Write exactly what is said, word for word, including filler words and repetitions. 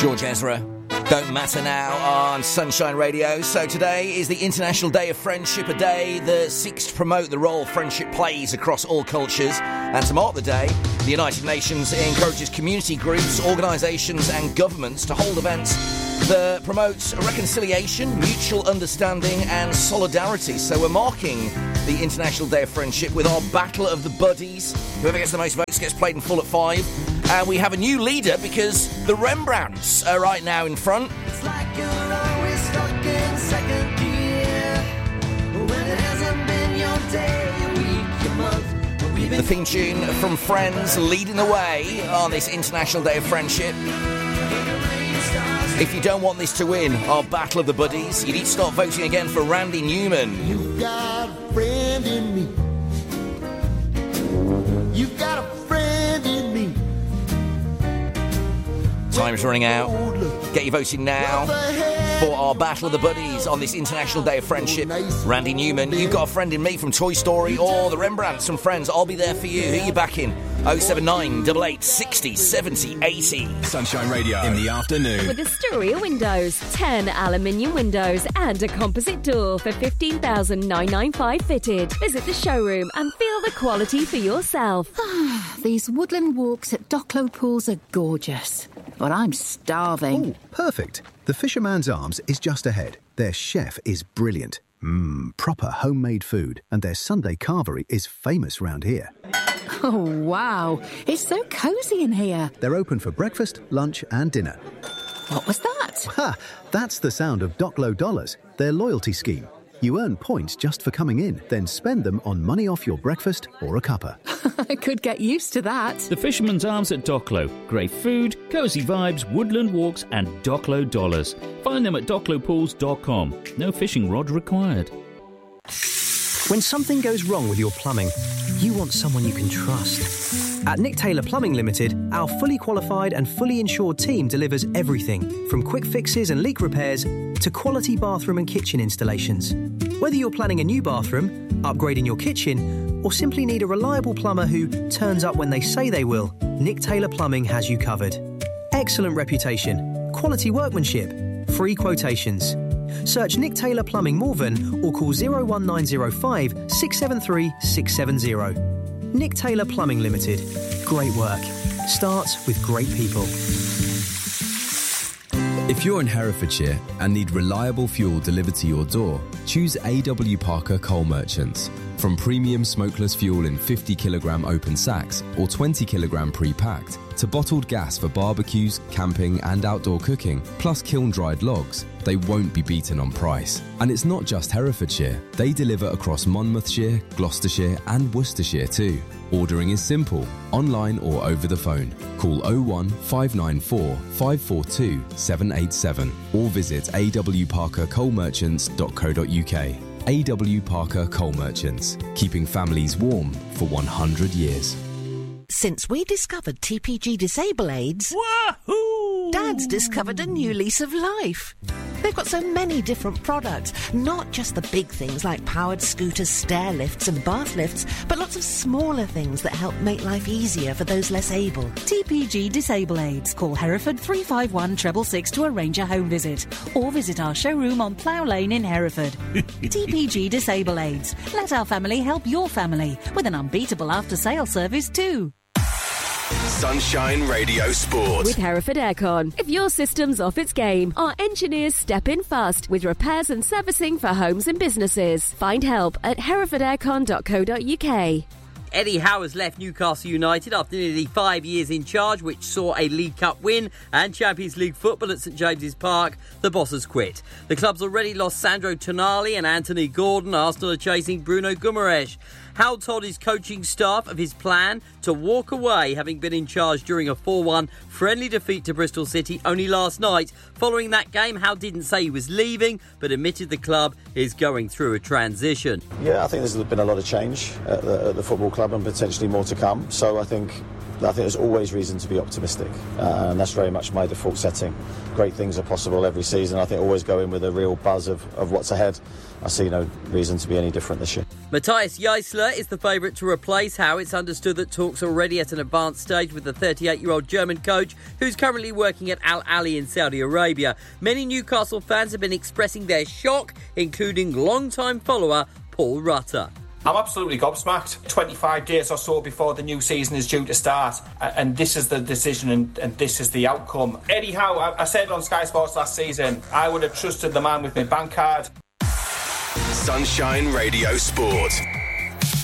George Ezra, Don't Matter Now on Sunshine Radio. So today is the International Day of Friendship, a day that seeks to promote the role friendship plays across all cultures. And to mark the day, the United Nations encourages community groups, organisations and governments to hold events that promotes reconciliation, mutual understanding and solidarity. So we're marking the International Day of Friendship with our Battle of the Buddies. Whoever gets the most votes gets played in full at five. And we have a new leader because the Rembrandts are right now in front. It's like you're always stuck in second gear when it hasn't been your day, your week, your month. Or even The theme tune from Friends leading the way on this International Day of Friendship. If you don't want this to win our Battle of the Buddies, you need to start voting again for Randy Newman. You got a friend in me. You got a friend in me. Time's running out. Get your voting now for our Battle of the Buddies on this International Day of Friendship. Randy Newman, you've got a friend in me from Toy Story or the Rembrandts from Friends. I'll be there for you. Who are you backing? oh seven nine, eight eight, sixty, seventy, eighty. Sunshine Radio in the afternoon. With Astoria Windows, ten aluminium windows and a composite door for fifteen thousand nine hundred ninety-five fitted. Visit the showroom and feel the quality for yourself. These woodland walks at Docklow Pools are gorgeous, but I'm starving. Oh, perfect. The Fisherman's Arms is just ahead. Their chef is brilliant. Mmm, proper homemade food. And their Sunday carvery is famous round here. Oh, wow. It's so cosy in here. They're open for breakfast, lunch and dinner. What was that? Ha! That's the sound of Docklow Dollars, their loyalty scheme. You earn points just for coming in, then spend them on money off your breakfast or a cuppa. I could get used to that. The Fisherman's Arms at Docklow. Great food, cosy vibes, woodland walks and Docklow dollars. Find them at docklow pools dot com. No fishing rod required. When something goes wrong with your plumbing, you want someone you can trust. At Nick Taylor Plumbing Limited, our fully qualified and fully insured team delivers everything from quick fixes and leak repairs to quality bathroom and kitchen installations. Whether you're planning a new bathroom, upgrading your kitchen, or simply need a reliable plumber who turns up when they say they will, Nick Taylor Plumbing has you covered. Excellent reputation, quality workmanship, free quotations. Search Nick Taylor Plumbing Morven or call oh one nine oh five, six seven three, six seven oh. Nick Taylor Plumbing Limited. Great work. Starts with great people. If you're in Herefordshire and need reliable fuel delivered to your door, choose A W Parker Coal Merchants. From premium smokeless fuel in fifty kilogram open sacks or twenty kilogram pre-packed, to bottled gas for barbecues, camping and outdoor cooking, plus kiln-dried logs, they won't be beaten on price. And it's not just Herefordshire. They deliver across Monmouthshire, Gloucestershire and Worcestershire too. Ordering is simple, online or over the phone. Call oh one, five nine four, five four two, seven eight seven or visit a w parker coal merchants dot co dot u k. A W Parker Coal Merchants, keeping families warm for one hundred years. Since we discovered T P G Disable Aids, Wahoo! Dad's discovered a new lease of life. They've got so many different products, not just the big things like powered scooters, stair lifts and bath lifts, but lots of smaller things that help make life easier for those less able. T P G Disable Aids. Call Hereford three five one, six six six to arrange a home visit or visit our showroom on Plough Lane in Hereford. T P G Disable Aids. Let our family help your family with an unbeatable after-sale service too. Sunshine Radio Sport. With Hereford Aircon. If your system's off its game, our engineers step in fast with repairs and servicing for homes and businesses. Find help at hereford aircon dot co dot u k. Eddie Howe has left Newcastle United after nearly five years in charge, which saw a League Cup win and Champions League football at St James's Park. The boss has quit. The club's already lost Sandro Tonali and Anthony Gordon. Arsenal are chasing Bruno Guimaraes. Howe told his coaching staff of his plan to walk away, having been in charge during a four one friendly defeat to Bristol City only last night. Following that game, Howe didn't say he was leaving, but admitted the club is going through a transition. Yeah, I think there's been a lot of change at the, at the football club. club and potentially more to come. So I think I think there's always reason to be optimistic, uh, and that's very much my default setting. Great things are possible every season. I think always go in with a real buzz of, of what's ahead. I see no reason to be any different this year. Matthias Jaissler is the favourite to replace Howe. It's understood that talks are already at an advanced stage with the thirty-eight-year-old German coach who's currently working at Al Ahly in Saudi Arabia. Many Newcastle fans have been expressing their shock, including long-time follower Paul Rutter. I'm absolutely gobsmacked. twenty-five days or so before the new season is due to start, and this is the decision and, and this is the outcome. Eddie Howe, I, I said on Sky Sports last season, I would have trusted the man with my bank card. Sunshine Radio Sport.